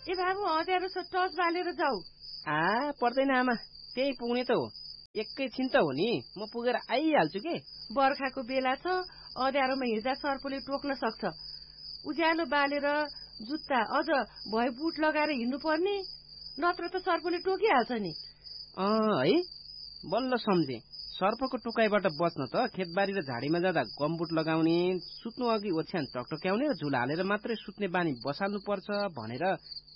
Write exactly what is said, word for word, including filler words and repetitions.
ए बाबु अँध्यारो छ, टर्च बालेर जाऊ। आ पर्दैन आमा, त्यही पुग्ने त हो। एकैछिन त हो नि, म पुगेर आइहाल्छु के। बर्खाको बेला छ, अँध्यारोमा हिँड्दा सर्पले टोक्न सक्छ। उज्यालो बालेर जुत्ता अझ भए बुट लगाएर हिँड्नु पर्ने, नत्र त सर्पले टोकिहाल्छ नि। अँ है, बल्ल सम्झे। सर्पको टोकाइबाट बच्न त खेतबारी र झाडीमा जाँदा गमबुट लगाउने, सुत्नु अघि ओछ्यान टकटक्याउने र झुला हालेर मात्रै सुत्ने बानी बसाल्नु पर्छ भनेर